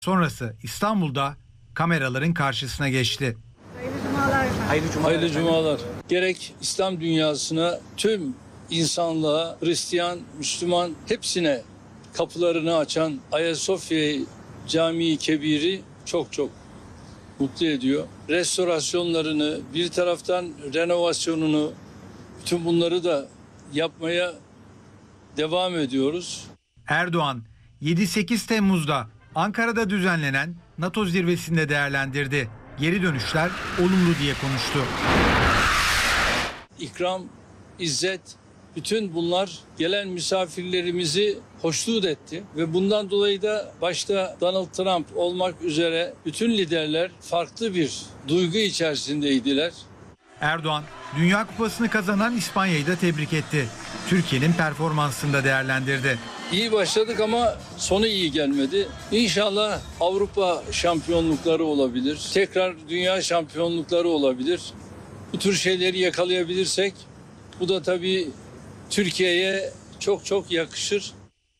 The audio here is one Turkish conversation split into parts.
Sonrası İstanbul'da kameraların karşısına geçti. Hayırlı cumalar. Gerek İslam dünyasına, tüm insanlığa, Hristiyan, Müslüman hepsine kapılarını açan Ayasofya Camii Kebir'i çok mutlu ediyor. Restorasyonlarını, bir taraftan renovasyonunu, bütün bunları da yapmaya devam ediyoruz. Erdoğan 7-8 Temmuz'da Ankara'da düzenlenen NATO zirvesinde değerlendirdi. Geri dönüşler olumlu diye konuştu. İkram, izzet, bütün bunlar gelen misafirlerimizi hoşnut etti ve bundan dolayı da başta Donald Trump olmak üzere bütün liderler farklı bir duygu içerisindeydiler. Erdoğan, Dünya Kupası'nı kazanan İspanya'yı da tebrik etti. Türkiye'nin performansını da değerlendirdi. İyi başladık ama sonu iyi gelmedi. İnşallah Avrupa şampiyonlukları olabilir. Tekrar dünya şampiyonlukları olabilir. Bu tür şeyleri yakalayabilirsek bu da tabii Türkiye'ye çok yakışır.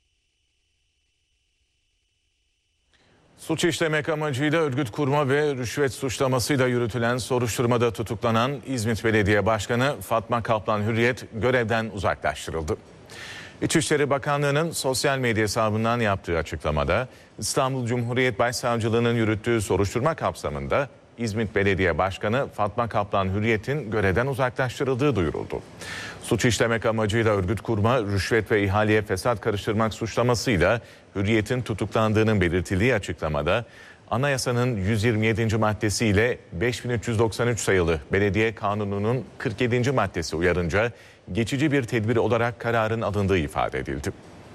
Suç işlemek amacıyla örgüt kurma ve rüşvet suçlamasıyla yürütülen soruşturmada tutuklanan İzmit Belediye Başkanı Fatma Kaplan Hürriyet görevden uzaklaştırıldı. İçişleri Bakanlığı'nın sosyal medya hesabından yaptığı açıklamada İstanbul Cumhuriyet Başsavcılığı'nın yürüttüğü soruşturma kapsamında İzmit Belediye Başkanı Fatma Kaplan Hürriyet'in görevden uzaklaştırıldığı duyuruldu. Suç işlemek amacıyla örgüt kurma, rüşvet ve ihaleye fesat karıştırmak suçlamasıyla Hürriyet'in tutuklandığının belirtildiği açıklamada Anayasanın 127. maddesiyle 5393 sayılı Belediye Kanunu'nun 47. maddesi uyarınca geçici bir tedbir olarak kararın alındığı ifade edildi.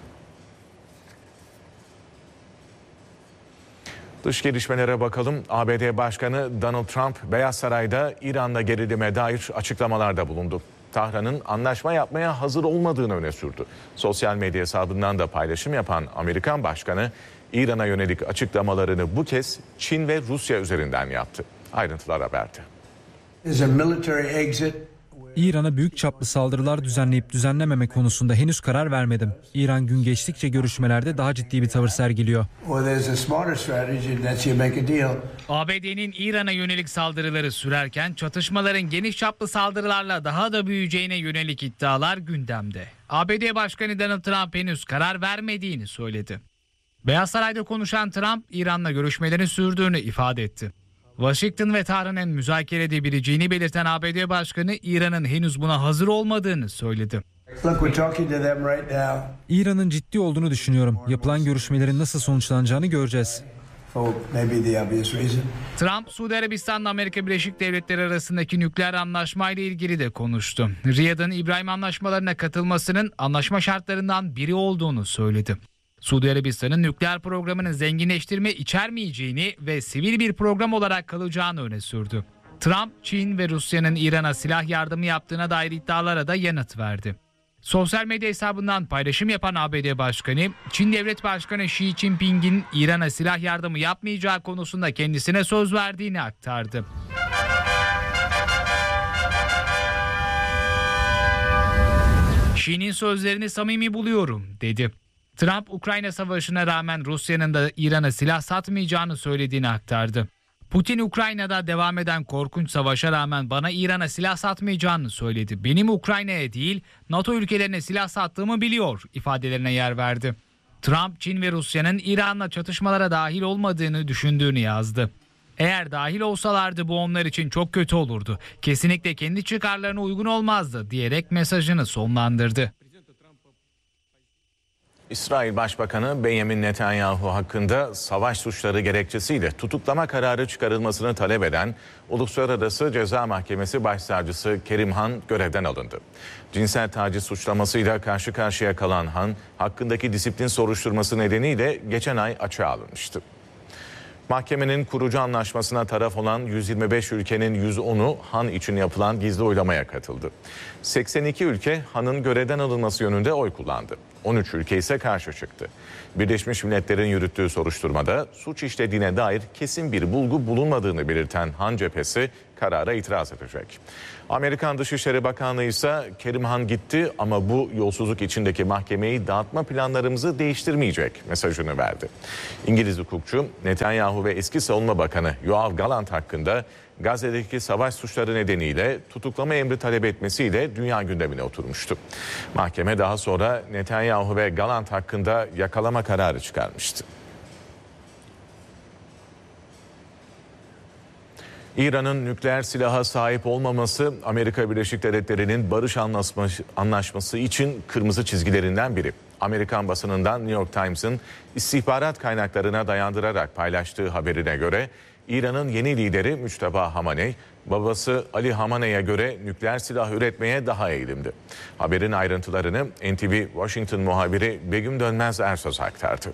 Dış gelişmelere bakalım. ABD Başkanı Donald Trump, Beyaz Saray'da İran'la gerilime dair açıklamalarda bulundu. Tahran'ın anlaşma yapmaya hazır olmadığını öne sürdü. Sosyal medya hesabından da paylaşım yapan Amerikan Başkanı, İran'a yönelik açıklamalarını bu kez Çin ve Rusya üzerinden yaptı. Ayrıntılar haberde. İran'a büyük çaplı saldırılar düzenleyip düzenlememe konusunda henüz karar vermedim. İran gün geçtikçe görüşmelerde daha ciddi bir tavır sergiliyor. ABD'nin İran'a yönelik saldırıları sürerken çatışmaların geniş çaplı saldırılarla daha da büyüyeceğine yönelik iddialar gündemde. ABD Başkanı Donald Trump henüz karar vermediğini söyledi. Beyaz Saray'da konuşan Trump, İran'la görüşmelerin sürdüğünü ifade etti. Washington ve Tahran'ın müzakere edebileceğini belirten ABD Başkanı, İran'ın henüz buna hazır olmadığını söyledi. İran'ın ciddi olduğunu düşünüyorum. Yapılan görüşmelerin nasıl sonuçlanacağını göreceğiz. Trump, Suudi Arabistan'la Amerika Birleşik Devletleri arasındaki nükleer anlaşmayla ilgili de konuştu. Riyad'ın İbrahim anlaşmalarına katılmasının anlaşma şartlarından biri olduğunu söyledi. Suudi Arabistan'ın nükleer programının zenginleştirme içermeyeceğini ve sivil bir program olarak kalacağını öne sürdü. Trump, Çin ve Rusya'nın İran'a silah yardımı yaptığına dair iddialara da yanıt verdi. Sosyal medya hesabından paylaşım yapan ABD Başkanı, Çin Devlet Başkanı Xi Jinping'in İran'a silah yardımı yapmayacağı konusunda kendisine söz verdiğini aktardı. Xi'nin sözlerini samimi buluyorum, dedi. Trump, Ukrayna Savaşı'na rağmen Rusya'nın da İran'a silah satmayacağını söylediğini aktardı. Putin, Ukrayna'da devam eden korkunç savaşa rağmen bana İran'a silah satmayacağını söyledi. Benim Ukrayna'ya değil, NATO ülkelerine silah sattığımı biliyor ifadelerine yer verdi. Trump, Çin ve Rusya'nın İran'la çatışmalara dahil olmadığını düşündüğünü yazdı. Eğer dahil olsalardı bu onlar için çok kötü olurdu. Kesinlikle kendi çıkarlarına uygun olmazdı diyerek mesajını sonlandırdı. İsrail Başbakanı Benjamin Netanyahu hakkında savaş suçları gerekçesiyle tutuklama kararı çıkarılmasını talep eden Uluslararası Ceza Mahkemesi Başsavcısı Kerim Han görevden alındı. Cinsel taciz suçlamasıyla karşı karşıya kalan Han, hakkındaki disiplin soruşturması nedeniyle geçen ay açığa alınmıştı. Mahkemenin kurucu anlaşmasına taraf olan 125 ülkenin 110'u Han için yapılan gizli oylamaya katıldı. 82 ülke Han'ın görevden alınması yönünde oy kullandı. 13 ülke ise karşı çıktı. Birleşmiş Milletler'in yürüttüğü soruşturmada suç işlediğine dair kesin bir bulgu bulunmadığını belirten Han cephesi karara itiraz edecek. Amerikan Dışişleri Bakanlığı ise Kerimhan gitti ama bu yolsuzluk içindeki mahkemeyi dağıtma planlarımızı değiştirmeyecek mesajını verdi. İngiliz hukukçu Netanyahu ve eski Savunma Bakanı Yoav Gallant hakkında Gazze'deki savaş suçları nedeniyle tutuklama emri talep etmesiyle dünya gündemine oturmuştu. Mahkeme daha sonra Netanyahu ve Gallant hakkında yakalama kararı çıkarmıştı. İran'ın nükleer silaha sahip olmaması Amerika Birleşik Devletleri'nin barış anlaşması için kırmızı çizgilerinden biri. Amerikan basınından New York Times'ın istihbarat kaynaklarına dayandırarak paylaştığı haberine göre İran'ın yeni lideri Müçteba Hamaney, babası Ali Hamaney'e göre nükleer silah üretmeye daha eğilimdi. Haberin ayrıntılarını NTV Washington muhabiri Begüm Dönmez Ersöz aktardı.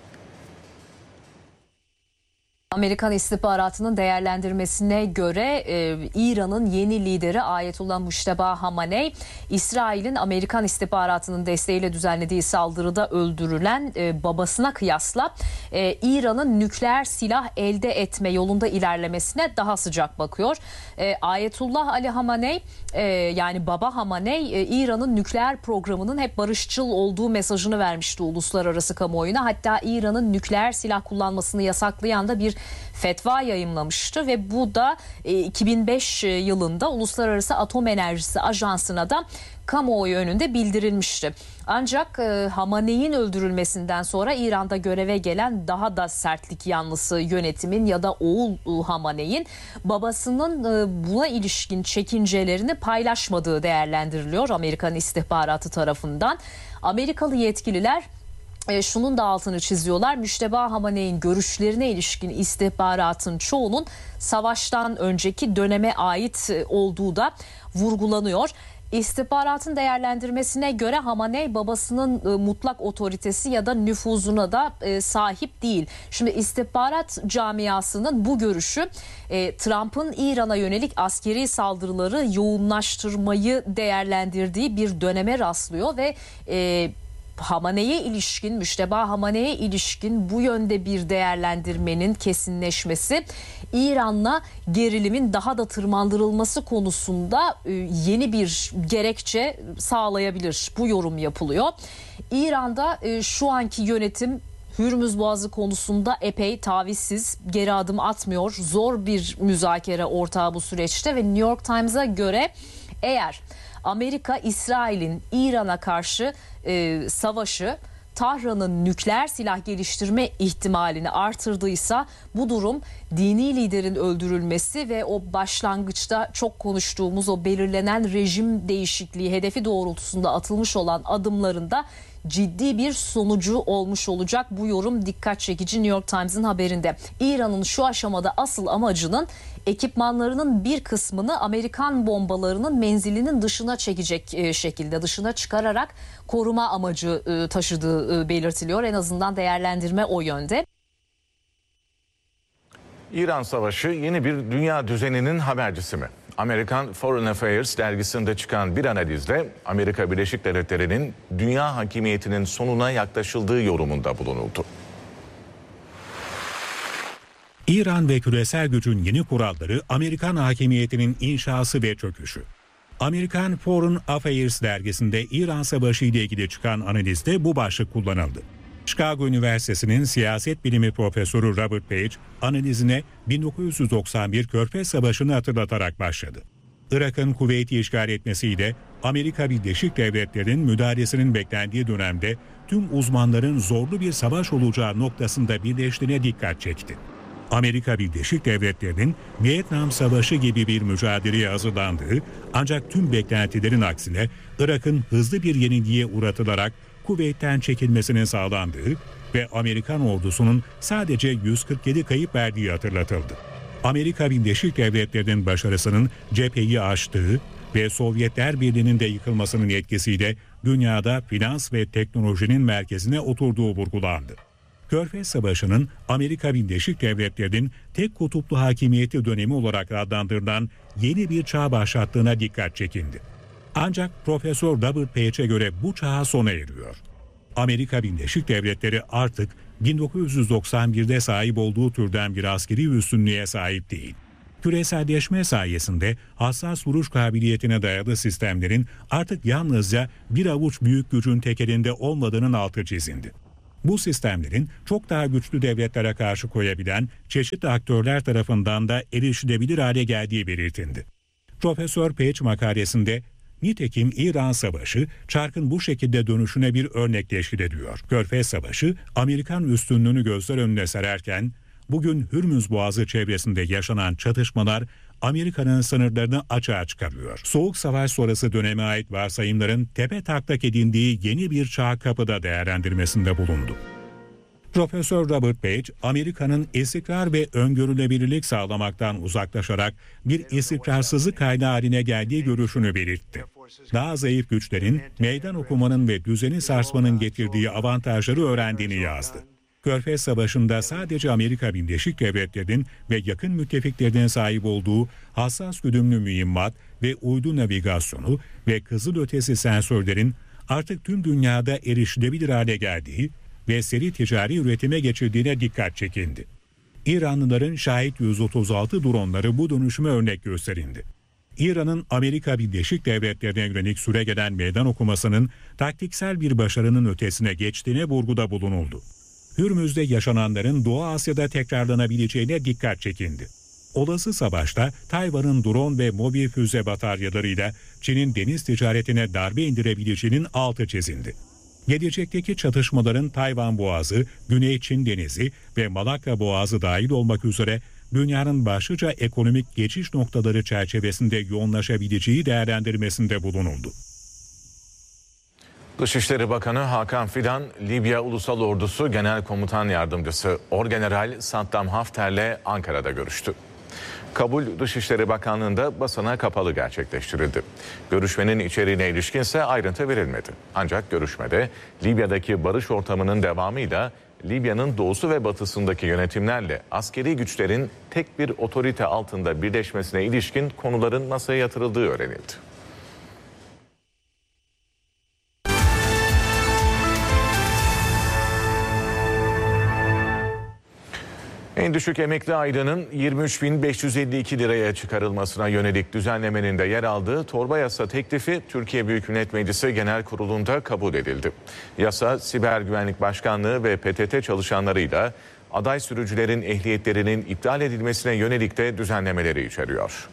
Amerikan istihbaratının değerlendirmesine göre İran'ın yeni lideri Ayetullah Mujteba Hamaney, İsrail'in Amerikan istihbaratının desteğiyle düzenlediği saldırıda öldürülen babasına kıyasla İran'ın nükleer silah elde etme yolunda ilerlemesine daha sıcak bakıyor. Ayetullah Ali Hamaney, yani baba Hamaney, İran'ın nükleer programının hep barışçıl olduğu mesajını vermişti uluslararası kamuoyuna. Hatta İran'ın nükleer silah kullanmasını yasaklayan da bir fetva yayımlamıştı ve bu da 2005 yılında Uluslararası Atom Enerjisi Ajansı'na da kamuoyu önünde bildirilmişti. Ancak Hamaney'in öldürülmesinden sonra İran'da göreve gelen daha da sertlik yanlısı yönetimin ya da oğul Hamaney'in babasının buna ilişkin çekincelerini paylaşmadığı değerlendiriliyor Amerikan istihbaratı tarafından. Amerikalı yetkililer şunun da altını çiziyorlar. Mujteba Hamaney'in görüşlerine ilişkin istihbaratın çoğunun savaştan önceki döneme ait olduğu da vurgulanıyor. İstihbaratın değerlendirmesine göre Hamaney babasının mutlak otoritesi ya da nüfuzuna da sahip değil. Şimdi istihbarat camiasının bu görüşü Trump'ın İran'a yönelik askeri saldırıları yoğunlaştırmayı değerlendirdiği bir döneme rastlıyor ve Hamaney'e ilişkin, Mujteba Hamaney'e ilişkin bu yönde bir değerlendirmenin kesinleşmesi İran'la gerilimin daha da tırmandırılması konusunda yeni bir gerekçe sağlayabilir. Bu yorum yapılıyor. İran'da şu anki yönetim Hürmüz Boğazı konusunda epey tavizsiz, geri adım atmıyor. Zor bir müzakere ortağı bu süreçte ve New York Times'a göre eğer Amerika, İsrail'in İran'a karşı savaşı Tahran'ın nükleer silah geliştirme ihtimalini artırdıysa bu durum dini liderin öldürülmesi ve o başlangıçta çok konuştuğumuz o belirlenen rejim değişikliği hedefi doğrultusunda atılmış olan adımlarında ciddi bir sonucu olmuş olacak. Bu yorum dikkat çekici New York Times'ın haberinde. İran'ın şu aşamada asıl amacının ekipmanlarının bir kısmını Amerikan bombalarının menzilinin dışına çekecek şekilde dışına çıkararak koruma amacı taşıdığı belirtiliyor. En azından değerlendirme o yönde. İran Savaşı yeni bir dünya düzeninin habercisi mi? Amerikan Foreign Affairs dergisinde çıkan bir analizde Amerika Birleşik Devletleri'nin dünya hakimiyetinin sonuna yaklaşıldığı yorumunda bulunuldu. İran ve küresel gücün yeni kuralları Amerikan hakimiyetinin inşası ve çöküşü. Amerikan Foreign Affairs dergisinde İran Savaşı ile ilgili çıkan analizde bu başlık kullanıldı. Chicago Üniversitesi'nin siyaset bilimi profesörü Robert Page analizine 1991 Körfez Savaşı'nı hatırlatarak başladı. Irak'ın Kuveyt'i işgal etmesiyle Amerika Birleşik Devletleri'nin müdahalesinin beklendiği dönemde tüm uzmanların zorlu bir savaş olacağı noktasında birleştiğine dikkat çekti. Amerika Birleşik Devletleri'nin Vietnam Savaşı gibi bir mücadeleye hazırlandığı ancak tüm beklentilerin aksine Irak'ın hızlı bir yenilgiye uğratılarak Kuveyt'ten çekilmesinin sağlandığı ve Amerikan ordusunun sadece 147 kayıp verdiği hatırlatıldı. Amerika Birleşik Devletleri'nin başarısının cepheyi aştığı ve Sovyetler Birliği'nin de yıkılmasının etkisiyle dünyada finans ve teknolojinin merkezine oturduğu vurgulandı. Körfez Savaşı'nın Amerika Birleşik Devletleri'nin tek kutuplu hakimiyeti dönemi olarak adlandırılan yeni bir çağ başlattığına dikkat çekildi. Ancak Profesör Robert Page'e göre bu çağa sona eriyor. Amerika Birleşik Devletleri artık 1991'de sahip olduğu türden bir askeri üstünlüğe sahip değil. Küreselleşme sayesinde hassas vuruş kabiliyetine dayalı sistemlerin artık yalnızca bir avuç büyük gücün tek elinde olmadığının altı çizildi. Bu sistemlerin çok daha güçlü devletlere karşı koyabilen çeşitli aktörler tarafından da erişilebilir hale geldiği belirtildi. Profesör Page makalesinde nitekim İran Savaşı çarkın bu şekilde dönüşüne bir örnek teşkil ediyor. Körfez Savaşı Amerikan üstünlüğünü gözler önüne sererken bugün Hürmüz Boğazı çevresinde yaşanan çatışmalar Amerika'nın sınırlarını açığa çıkarıyor. Soğuk Savaş sonrası döneme ait varsayımların tepe taklak edindiği yeni bir çağ kapıda değerlendirmesinde bulundu. Profesör Robert Page, Amerika'nın istikrar ve öngörülebilirlik sağlamaktan uzaklaşarak bir istikrarsızlık kaynağı haline geldiği görüşünü belirtti. Daha zayıf güçlerin meydan okumanın ve düzeni sarsmanın getirdiği avantajları öğrendiğini yazdı. Körfez Savaşı'nda sadece Amerika Birleşik Devletleri'nin ve yakın müttefiklerinin sahip olduğu hassas güdümlü mühimmat ve uydu navigasyonu ve kızılötesi sensörlerin artık tüm dünyada erişilebilir hale geldiği ve seri ticari üretime geçildiğine dikkat çekildi. İranlıların Şahit 136 dronları bu dönüşüme örnek gösterildi. İran'ın Amerika Birleşik Devletleri'ne yönelik süregelen meydan okumasının taktiksel bir başarının ötesine geçtiğine vurguda bulunuldu. Hürmüz'de yaşananların Doğu Asya'da tekrarlanabileceğine dikkat çekildi. Olası savaşta Tayvan'ın drone ve mobil füze bataryalarıyla Çin'in deniz ticaretine darbe indirebileceğinin altı çizildi. Gelecekteki çatışmaların Tayvan Boğazı, Güney Çin Denizi ve Malakka Boğazı dahil olmak üzere dünyanın başlıca ekonomik geçiş noktaları çerçevesinde yoğunlaşabileceği değerlendirmesinde bulunuldu. Dışişleri Bakanı Hakan Fidan, Libya Ulusal Ordusu Genel Komutan Yardımcısı Orgeneral Saddam Hafter'le Ankara'da görüştü. Kabul Dışişleri Bakanlığı'nda basına kapalı gerçekleştirildi. Görüşmenin içeriğine ilişkinse ayrıntı verilmedi. Ancak görüşmede Libya'daki barış ortamının devamıyla Libya'nın doğusu ve batısındaki yönetimlerle askeri güçlerin tek bir otorite altında birleşmesine ilişkin konuların masaya yatırıldığı öğrenildi. En düşük emekli aylığının 23.552 liraya çıkarılmasına yönelik düzenlemenin de yer aldığı torba yasa teklifi Türkiye Büyük Millet Meclisi Genel Kurulu'nda kabul edildi. Yasa, Siber Güvenlik Başkanlığı ve PTT çalışanlarıyla aday sürücülerin ehliyetlerinin iptal edilmesine yönelik de düzenlemeleri içeriyor.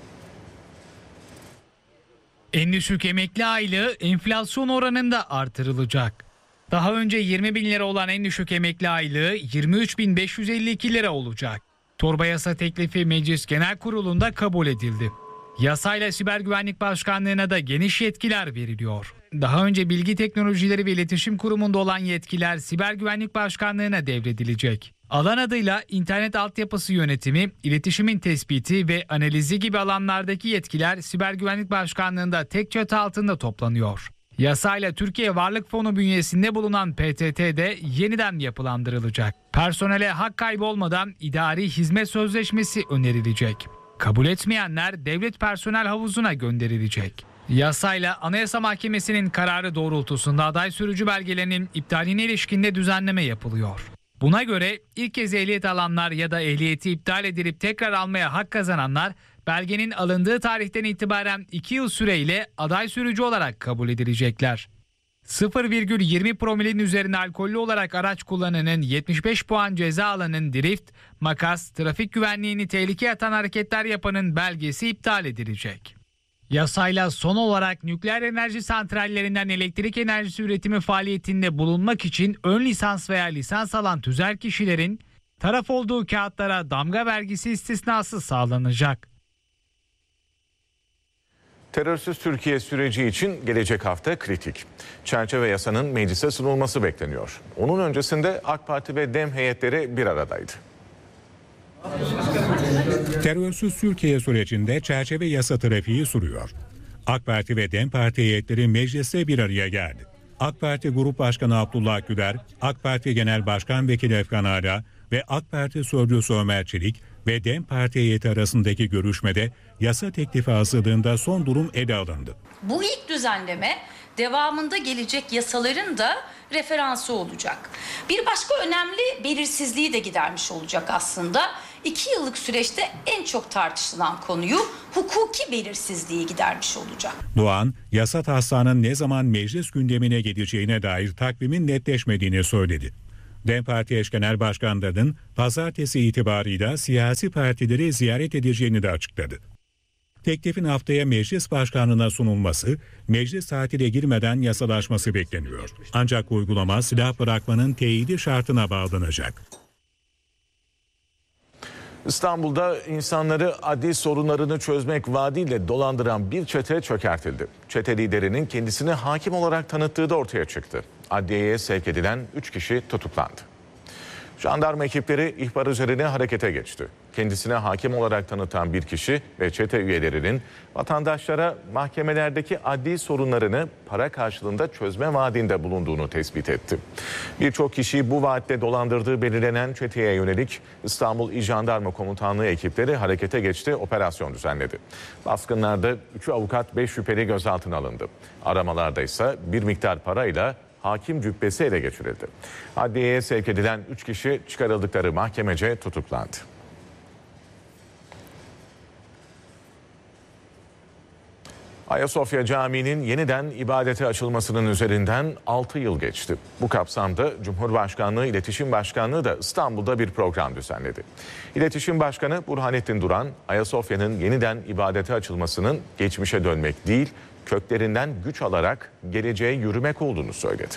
En düşük emekli aylığı enflasyon oranında artırılacak. Daha önce 20 bin lira olan en düşük emekli aylığı 23.552 lira olacak. Torba yasa teklifi Meclis Genel Kurulu'nda kabul edildi. Yasayla Siber Güvenlik Başkanlığı'na da geniş yetkiler veriliyor. Daha önce Bilgi Teknolojileri ve İletişim Kurumu'nda olan yetkiler Siber Güvenlik Başkanlığı'na devredilecek. Alan adıyla internet altyapısı yönetimi, iletişimin tespiti ve analizi gibi alanlardaki yetkiler Siber Güvenlik Başkanlığı'nda tek çatı altında toplanıyor. Yasayla Türkiye Varlık Fonu bünyesinde bulunan PTT de yeniden yapılandırılacak. Personele hak kaybı olmadan idari hizmet sözleşmesi önerilecek. Kabul etmeyenler devlet personel havuzuna gönderilecek. Yasayla Anayasa Mahkemesi'nin kararı doğrultusunda aday sürücü belgelerinin iptaline ilişkinde düzenleme yapılıyor. Buna göre ilk kez ehliyet alanlar ya da ehliyeti iptal edilip tekrar almaya hak kazananlar belgenin alındığı tarihten itibaren 2 yıl süreyle aday sürücü olarak kabul edilecekler. 0,20 promilin üzerine alkollü olarak araç kullananın 75 puan ceza alanın drift, makas, trafik güvenliğini tehlikeye atan hareketler yapanın belgesi iptal edilecek. Yasayla son olarak nükleer enerji santrallerinden elektrik enerjisi üretimi faaliyetinde bulunmak için ön lisans veya lisans alan tüzel kişilerin taraf olduğu kağıtlara damga vergisi istisnası sağlanacak. Terörsüz Türkiye süreci için gelecek hafta kritik. Çerçeve yasanın meclise sunulması bekleniyor. Onun öncesinde AK Parti ve DEM heyetleri bir aradaydı. Terörsüz Türkiye sürecinde çerçeve yasa trafiği sürüyor. AK Parti ve DEM Parti heyetleri mecliste bir araya geldi. AK Parti Grup Başkanı Abdullah Güler, AK Parti Genel Başkan Vekili Efkan Ala ve AK Parti Sözcüsü Ömer Çelik ve DEM Parti heyeti arasındaki görüşmede yasa teklifi hazırlığında son durum ele alındı. Bu ilk düzenleme devamında gelecek yasaların da referansı olacak. Bir başka önemli belirsizliği de gidermiş olacak aslında. 2 yıllık süreçte en çok tartışılan konuyu hukuki belirsizliği gidermiş olacak. Doğan, yasa taslağının ne zaman meclis gündemine geleceğine dair takvimin netleşmediğini söyledi. DEM Parti eş genel başkanlarının pazartesi itibarıyla siyasi partileri ziyaret edeceğini de açıkladı. Teklifin haftaya meclis başkanlığına sunulması, meclis tatile girmeden yasalaşması bekleniyor. Ancak uygulama silah bırakmanın teyidi şartına bağlanacak. İstanbul'da insanları adli sorunlarını çözmek vaadiyle dolandıran bir çete çökertildi. Çete liderinin kendisini hakim olarak tanıttığı da ortaya çıktı. Adliyeye sevk edilen 3 kişi tutuklandı. Jandarma ekipleri ihbar üzerine harekete geçti. Kendisine hakim olarak tanıtan bir kişi ve çete üyelerinin vatandaşlara mahkemelerdeki adli sorunlarını para karşılığında çözme vaadinde bulunduğunu tespit etti. Birçok kişiyi bu vaatle dolandırdığı belirlenen çeteye yönelik İstanbul İl Jandarma Komutanlığı ekipleri harekete geçti, operasyon düzenledi. Baskınlarda 3 avukat 5 şüpheli gözaltına alındı. Aramalarda ise bir miktar parayla hakim cübbesi ele geçirildi. Adliyeye sevk edilen 3 kişi çıkarıldıkları mahkemece tutuklandı. Ayasofya Camii'nin yeniden ibadete açılmasının üzerinden 6 yıl geçti. Bu kapsamda Cumhurbaşkanlığı İletişim Başkanlığı da İstanbul'da bir program düzenledi. İletişim Başkanı Burhanettin Duran, Ayasofya'nın yeniden ibadete açılmasının geçmişe dönmek değil, köklerinden güç alarak geleceğe yürümek olduğunu söyledi.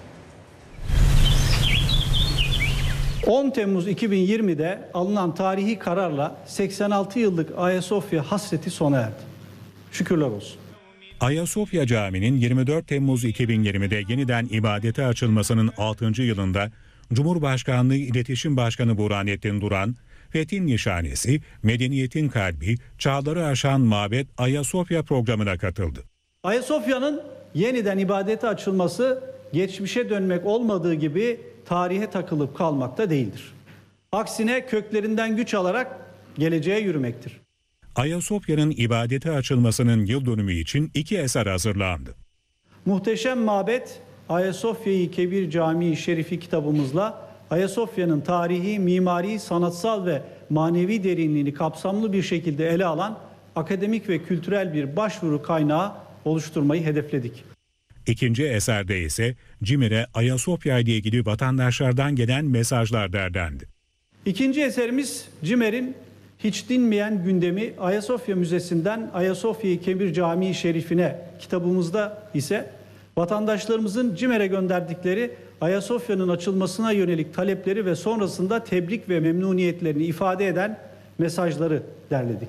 10 Temmuz 2020'de alınan tarihi kararla 86 yıllık Ayasofya hasreti sona erdi. Şükürler olsun. Ayasofya Camii'nin 24 Temmuz 2020'de yeniden ibadete açılmasının 6. yılında Cumhurbaşkanlığı İletişim Başkanı Burhanettin Duran, Fethin Nişanesi, Medeniyetin Kalbi, Çağları Aşan Mabet Ayasofya programına katıldı. Ayasofya'nın yeniden ibadete açılması geçmişe dönmek olmadığı gibi tarihe takılıp kalmakta değildir. Aksine köklerinden güç alarak geleceğe yürümektir. Ayasofya'nın ibadete açılmasının yıl dönümü için 2 eser hazırlandı. Muhteşem Mabet Ayasofya-i Kebir Camii Şerifi kitabımızla Ayasofya'nın tarihi, mimari, sanatsal ve manevi derinliğini kapsamlı bir şekilde ele alan akademik ve kültürel bir başvuru kaynağı oluşturmayı hedefledik. 2. eserde ise CİMER'e Ayasofya ile ilgili vatandaşlardan gelen mesajlar derlendi. 2. eserimiz CİMER'in hiç dinmeyen gündemi Ayasofya Müzesi'nden Ayasofya-i Kebir Camii Şerifine kitabımızda ise vatandaşlarımızın CİMER'e gönderdikleri Ayasofya'nın açılmasına yönelik talepleri ve sonrasında tebrik ve memnuniyetlerini ifade eden mesajları derledik.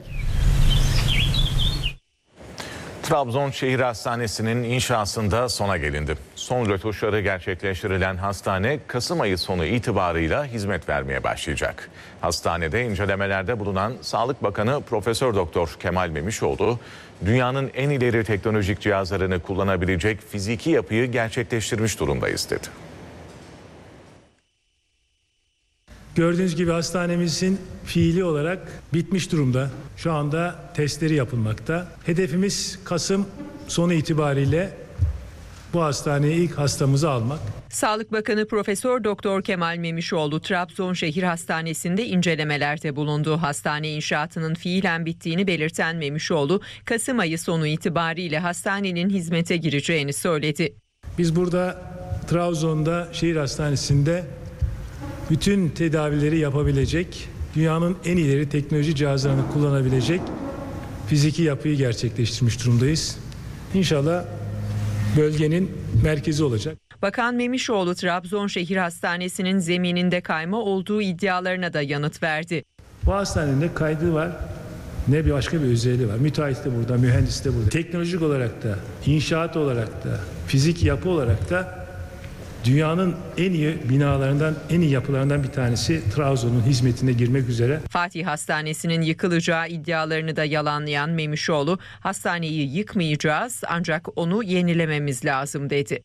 Trabzon Şehir Hastanesi'nin inşasında sona gelindi. Son rötuşları gerçekleştirilen hastane Kasım ayı sonu itibarıyla hizmet vermeye başlayacak. Hastanede incelemelerde bulunan Sağlık Bakanı Profesör Doktor Kemal Memişoğlu, dünyanın en ileri teknolojik cihazlarını kullanabilecek fiziki yapıyı gerçekleştirmiş durumdayız dedi. Gördüğünüz gibi hastanemizin fiili olarak bitmiş durumda. Şu anda testleri yapılmakta. Hedefimiz Kasım sonu itibariyle bu hastaneye ilk hastamızı almak. Sağlık Bakanı Profesör Doktor Kemal Memişoğlu Trabzon Şehir Hastanesi'nde incelemelerde bulundu. Hastane inşaatının fiilen bittiğini belirten Memişoğlu, Kasım ayı sonu itibariyle hastanenin hizmete gireceğini söyledi. Biz burada Trabzon'da şehir hastanesinde bütün tedavileri yapabilecek, dünyanın en ileri teknoloji cihazlarını kullanabilecek fiziki yapıyı gerçekleştirmiş durumdayız. İnşallah bölgenin merkezi olacak. Bakan Memişoğlu Trabzon Şehir Hastanesi'nin zemininde kayma olduğu iddialarına da yanıt verdi. Bu hastanenin ne kaydı var ne bir başka bir özelliği var. Müteahhit de burada, mühendis de burada. Teknolojik olarak da, inşaat olarak da, fizik yapı olarak da dünyanın en iyi binalarından, en iyi yapılarından bir tanesi Trabzon'un hizmetine girmek üzere. Fatih Hastanesi'nin yıkılacağı iddialarını da yalanlayan Memişoğlu, hastaneyi yıkmayacağız ancak onu yenilememiz lazım dedi.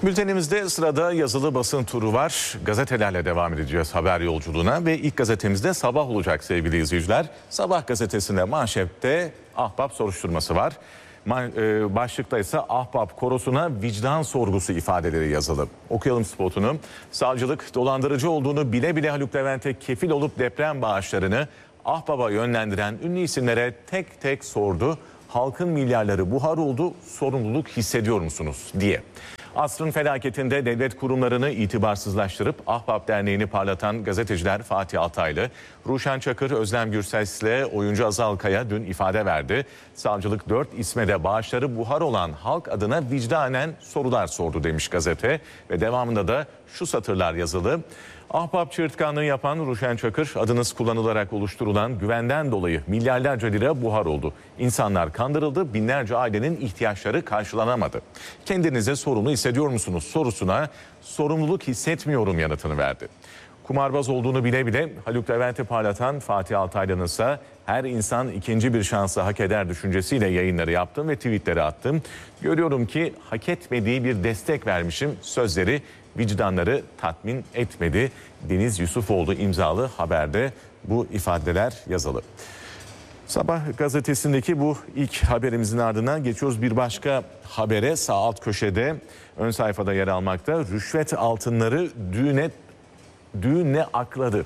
Bültenimizde sırada yazılı basın turu var. Gazetelerle devam edeceğiz haber yolculuğuna ve ilk gazetemizde Sabah olacak sevgili izleyiciler. Sabah gazetesinde manşette Ahbap soruşturması var. Başlıkta ise Ahbap korosuna vicdan sorgusu ifadeleri yazılı. Okuyalım spotunu. Savcılık dolandırıcı olduğunu bile bile Haluk Levent'e kefil olup deprem bağışlarını Ahbap'a yönlendiren ünlü isimlere tek tek sordu. Halkın milyarları buhar oldu, sorumluluk hissediyor musunuz diye. Asrın felaketinde devlet kurumlarını itibarsızlaştırıp Ahbap Derneği'ni parlatan gazeteciler Fatih Altaylı, Ruşen Çakır, Özlem Gürses'le oyuncu Azal Kaya dün ifade verdi. Savcılık 4 isme de bağışları buhar olan halk adına vicdanen sorular sordu demiş gazete. Ve devamında da şu satırlar yazılı. Ahbap çığırtkanlığı yapan Ruşen Çakır, adınız kullanılarak oluşturulan güvenden dolayı milyarlarca lira buhar oldu. İnsanlar kandırıldı, binlerce ailenin ihtiyaçları karşılanamadı. Kendinize sorumlu hissediyor musunuz sorusuna sorumluluk hissetmiyorum yanıtını verdi. Kumarbaz olduğunu bile bile Haluk Levent'i parlatan Fatih Altaylı'nın ise her insan ikinci bir şansı hak eder düşüncesiyle yayınları yaptım ve tweetleri attım. Görüyorum ki hak etmediği bir destek vermişim sözleri vicdanları tatmin etmedi. Deniz Yusufoğlu imzalı haberde bu ifadeler yazılı. Sabah gazetesindeki bu ilk haberimizin ardından geçiyoruz bir başka habere. Sağ alt köşede ön sayfada yer almakta. Rüşvet altınları düğüne akladı.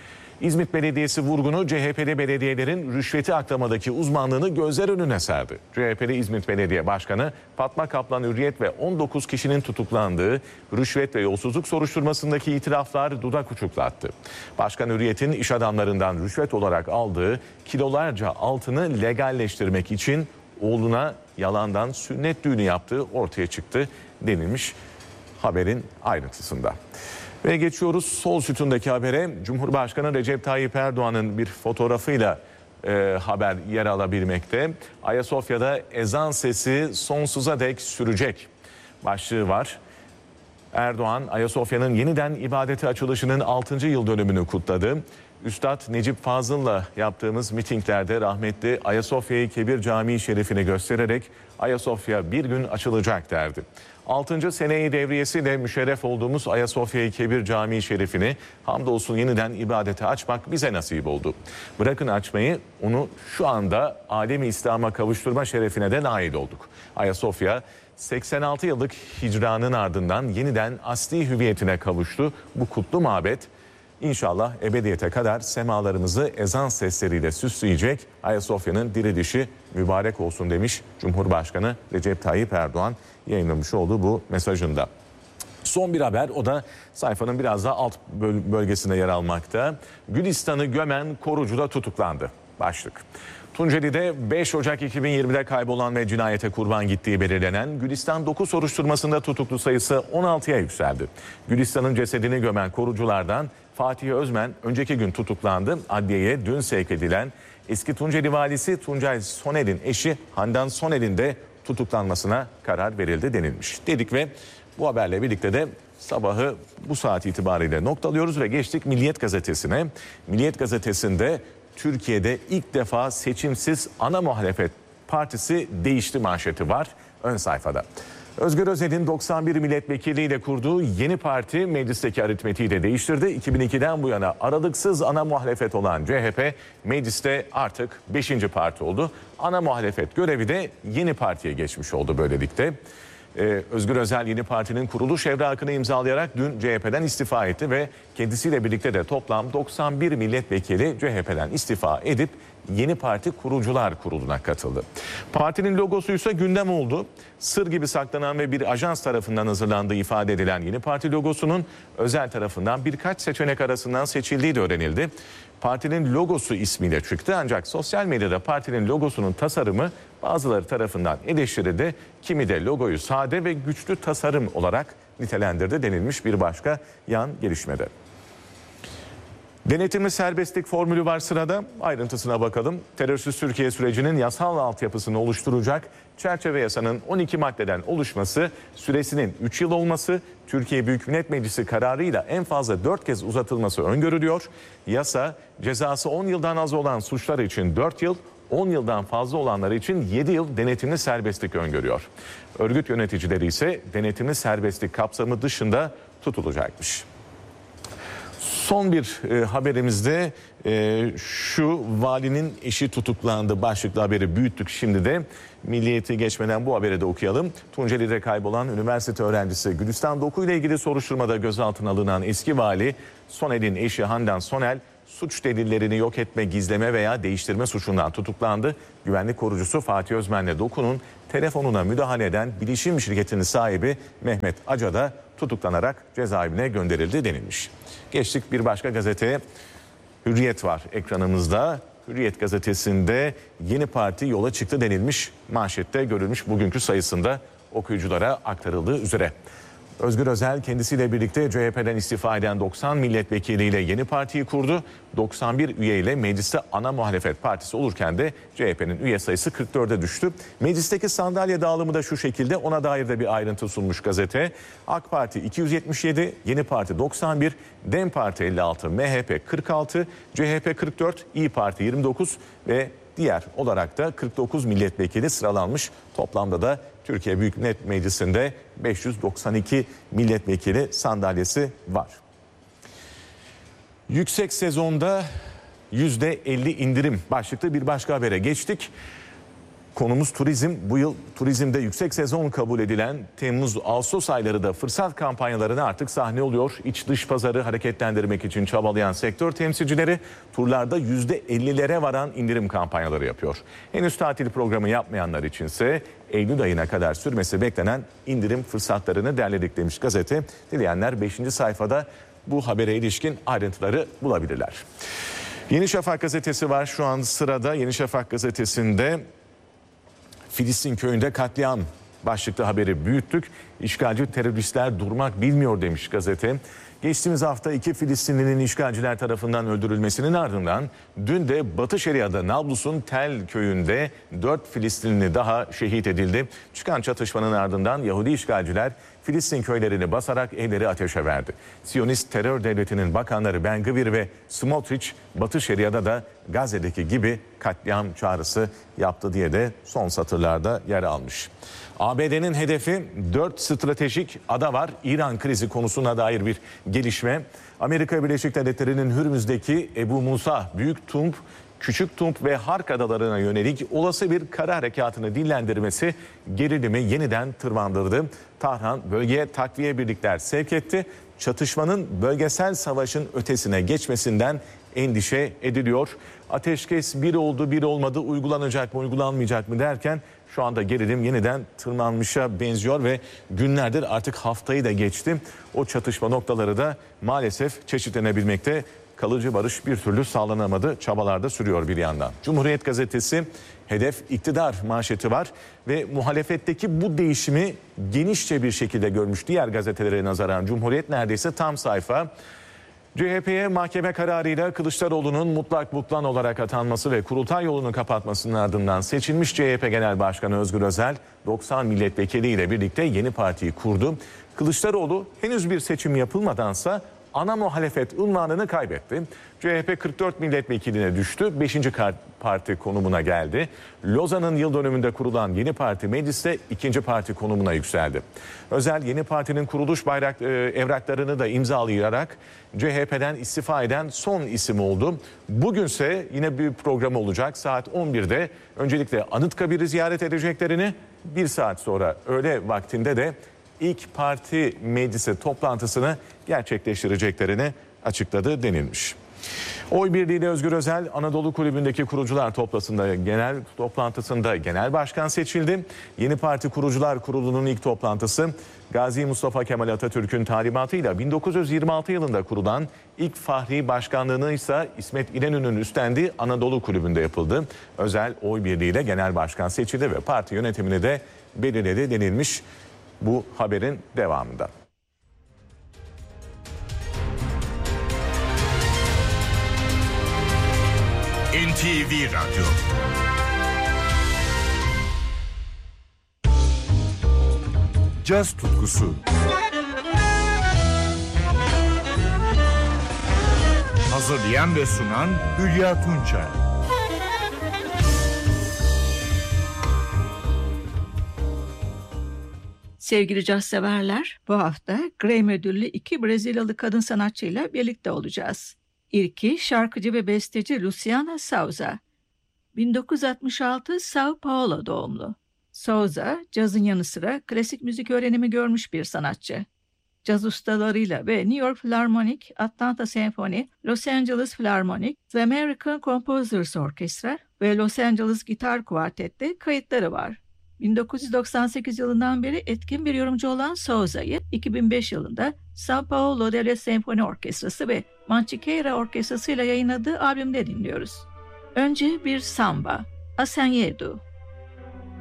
İzmit Belediyesi vurgunu CHP'li belediyelerin rüşveti aklamadaki uzmanlığını gözler önüne serdi. CHP'li İzmit Belediye Başkanı Fatma Kaplan Hürriyet ve 19 kişinin tutuklandığı rüşvet ve yolsuzluk soruşturmasındaki itiraflar dudak uçuklattı. Başkan Hürriyet'in iş adamlarından rüşvet olarak aldığı kilolarca altını legalleştirmek için oğluna yalandan sünnet düğünü yaptığı ortaya çıktı denilmiş haberin ayrıntısında. Ve geçiyoruz sol sütundaki habere. Cumhurbaşkanı Recep Tayyip Erdoğan'ın bir fotoğrafıyla haber yer alabilmekte. Ayasofya'da ezan sesi sonsuza dek sürecek başlığı var. Erdoğan, Ayasofya'nın yeniden ibadete açılışının 6. yıl dönümünü kutladı. Üstad Necip Fazıl'la yaptığımız mitinglerde rahmetli Ayasofya'yı Kebir Camii Şerifini göstererek Ayasofya bir gün açılacak derdi. 6. seneyi devriyesiyle müşerref olduğumuz Ayasofya-i Kebir Camii Şerifini hamdolsun yeniden ibadete açmak bize nasip oldu. Bırakın açmayı, onu şu anda alemi İslam'a kavuşturma şerefine de nail olduk. Ayasofya 86 yıllık hicranın ardından yeniden asli hüviyetine kavuştu. Bu kutlu mabet İnşallah ebediyete kadar semalarımızı ezan sesleriyle süsleyecek. Ayasofya'nın dirilişi mübarek olsun demiş Cumhurbaşkanı Recep Tayyip Erdoğan yayınlamış olduğu bu mesajında. Son bir haber, o da sayfanın biraz daha alt bölgesinde yer almakta. Gülistan'ı gömen korucuda tutuklandı. Başlık. Tunceli'de 5 Ocak 2020'de kaybolan ve cinayete kurban gittiği belirlenen Gülistan 9 soruşturmasında tutuklu sayısı 16'ya yükseldi. Gülistan'ın cesedini gömen koruculardan Fatih Özmen önceki gün tutuklandı. Adliyeye dün sevk edilen eski Tunceli valisi Tuncay Soner'in eşi Handan Soner'in de tutuklanmasına karar verildi denilmiş. Dedik ve bu haberle birlikte de sabahı bu saat itibariyle noktalıyoruz ve geçtik Milliyet Gazetesi'ne. Milliyet Gazetesi'nde Türkiye'de ilk defa seçimsiz ana muhalefet partisi değişti manşeti var ön sayfada. Özgür Özel'in 91 milletvekiliyle kurduğu yeni parti meclisteki aritmetiği de değiştirdi. 2002'den bu yana aralıksız ana muhalefet olan CHP mecliste artık 5. parti oldu. Ana muhalefet görevi de yeni partiye geçmiş oldu böylelikle. Özgür Özel yeni partinin kuruluş evrakını imzalayarak dün CHP'den istifa etti ve kendisiyle birlikte de toplam 91 milletvekili CHP'den istifa edip yeni parti kurucular kuruluna katıldı. Partinin logosu ise gündem oldu. Sır gibi saklanan ve bir ajans tarafından hazırlandığı ifade edilen yeni parti logosunun Özel tarafından birkaç seçenek arasından seçildiği de öğrenildi. Partinin logosu ismiyle çıktı ancak sosyal medyada partinin logosunun tasarımı bazıları tarafından eleştirildi. Kimi de logoyu sade ve güçlü tasarım olarak nitelendirdi denilmiş bir başka yan gelişmede. Denetimli serbestlik formülü var sırada. Ayrıntısına bakalım. Terörsüz Türkiye sürecinin yasal altyapısını oluşturacak çerçeve yasanın 12 maddeden oluşması, süresinin 3 yıl olması, Türkiye Büyük Millet Meclisi kararıyla en fazla 4 kez uzatılması öngörülüyor. Yasa cezası 10 yıldan az olan suçlar için 4 yıl, 10 yıldan fazla olanları için 7 yıl denetimli serbestlik öngörüyor. Örgüt yöneticileri ise denetimli serbestlik kapsamı dışında tutulacakmış. Son bir haberimizde şu valinin eşi tutuklandı başlıklı haberi büyüttük. Şimdi de Milliyet'i geçmeden bu haberi de okuyalım. Tunceli'de kaybolan üniversite öğrencisi Gülistan Doku ile ilgili soruşturmada gözaltına alınan eski vali Sonel'in eşi Handan Sonel suç delillerini yok etme, gizleme veya değiştirme suçundan tutuklandı. Güvenlik korucusu Fatih Özmen'le Doku'nun telefonuna müdahale eden bilişim şirketinin sahibi Mehmet Aca da tutuklanarak cezaevine gönderildi denilmiş. Geçtik bir başka gazeteye. Hürriyet var ekranımızda. Hürriyet gazetesinde yeni parti yola çıktı denilmiş. Manşette görülmüş bugünkü sayısında okuyuculara aktarıldığı üzere. Özgür Özel kendisiyle birlikte CHP'den istifa eden 90 milletvekiliyle yeni partiyi kurdu. 91 üyeyle mecliste ana muhalefet partisi olurken de CHP'nin üye sayısı 44'e düştü. Meclisteki sandalye dağılımı da şu şekilde, ona dair de bir ayrıntı sunmuş gazete. AK Parti 277, Yeni Parti 91, DEM Parti 56, MHP 46, CHP 44, İYİ Parti 29 ve diğer olarak da 49 milletvekili sıralanmış. Toplamda da Türkiye Büyük Millet Meclisi'nde 592 milletvekili sandalyesi var. Yüksek sezonda %50 indirim başlıklı bir başka habere geçtik. Konumuz turizm. Bu yıl turizmde yüksek sezon kabul edilen Temmuz-Ağustos ayları da fırsat kampanyalarına artık sahne oluyor. İç dış pazarı hareketlendirmek için çabalayan sektör temsilcileri turlarda %50'lere varan indirim kampanyaları yapıyor. Henüz tatil programı yapmayanlar içinse Eylül ayına kadar sürmesi beklenen indirim fırsatlarını derledik demiş gazete. Dileyenler 5. sayfada bu habere ilişkin ayrıntıları bulabilirler. Yeni Şafak gazetesi var şu an sırada. Yeni Şafak gazetesinde Filistin köyünde katliam başlıklı haberi büyüttük. İşgalci teröristler durmak bilmiyor demiş gazete. Geçtiğimiz hafta 2 Filistinlinin işgalciler tarafından öldürülmesinin ardından dün de Batı Şeria'da Nablus'un Tel köyünde 4 Filistinli daha şehit edildi. Çıkan çatışmanın ardından Yahudi işgalciler Filistin köylerini basarak evleri ateşe verdi. Siyonist terör devletinin bakanları Ben Gvir ve Smotrich Batı Şeria'da da Gazze'deki gibi katliam çağrısı yaptı diye de son satırlarda yer almış. ABD'nin hedefi 4 stratejik ada var. İran krizi konusuna dair bir gelişme. Amerika Birleşik Devletleri'nin Hürmüz'deki Ebu Musa, Büyük Tump, Küçük Tump ve Hark adalarına yönelik olası bir kara harekatını dillendirmesi gerilimi yeniden tırmandırdı. Tahran bölgeye takviye birlikler sevk etti. Çatışmanın bölgesel savaşın ötesine geçmesinden endişe ediliyor. Ateşkes bir oldu bir olmadı, uygulanacak mı uygulanmayacak mı derken şu anda gerilim yeniden tırmanmışa benziyor ve günlerdir artık haftayı da geçti. O çatışma noktaları da maalesef çeşitlenebilmekte. Kalıcı barış bir türlü sağlanamadı. Çabalar da sürüyor bir yandan. Cumhuriyet gazetesi hedef iktidar manşeti var ve muhalefetteki bu değişimi genişçe bir şekilde görmüş diğer gazetelere nazaran Cumhuriyet neredeyse tam sayfa. CHP'ye mahkeme kararıyla Kılıçdaroğlu'nun mutlak butlan olarak atanması ve kurultay yolunu kapatmasının ardından seçilmiş CHP Genel Başkanı Özgür Özel 90 milletvekiliyle birlikte yeni partiyi kurdu. Kılıçdaroğlu henüz bir seçim yapılmadansa ana muhalefet unvanını kaybetti. CHP 44 milletvekiline düştü. 5. parti konumuna geldi. Lozan'ın yıl dönümünde kurulan yeni parti mecliste 2. parti konumuna yükseldi. Özel yeni partinin kuruluş evraklarını da imzalayarak CHP'den istifa eden son isim oldu. Bugünse yine bir program olacak. Saat 11'de öncelikle Anıtkabir'i ziyaret edeceklerini, 1 saat sonra öğle vaktinde de ilk parti meclisi toplantısını gerçekleştireceklerini açıkladı denilmiş. Oy birliğiyle Özgür Özel Anadolu Kulübü'ndeki kurucular toplantısında genel başkan seçildi. Yeni Parti Kurucular Kurulu'nun ilk toplantısı Gazi Mustafa Kemal Atatürk'ün talimatıyla 1926 yılında kurulan ilk fahri başkanlığını ise İsmet İnönü'nün üstlendiği Anadolu Kulübü'nde yapıldı. Özel oy birliğiyle genel başkan seçildi ve parti yönetimini de belirledi denilmiş bu haberin devamında. NTV Radyo. Caz tutkusu. Hazırlayan ve sunan Hülya Tunçay. Sevgili caz severler, bu hafta Grammy ödüllü 2 Brezilyalı kadın sanatçıyla birlikte olacağız. İlki şarkıcı ve besteci Luciana Souza. 1966 Sao Paulo doğumlu. Souza, cazın yanı sıra klasik müzik öğrenimi görmüş bir sanatçı. Caz ustalarıyla ve New York Philharmonic, Atlanta Symphony, Los Angeles Philharmonic, The American Composers Orchestra ve Los Angeles Gitar Quartet'te kayıtları var. 1998 yılından beri etkin bir yorumcu olan Souza'yı 2005 yılında Sao Paulo Devlet Senfoni Orkestrası ve Mantiqueira Orkestrası ile yayınladığı albümde dinliyoruz. Önce bir samba, Asenyedo.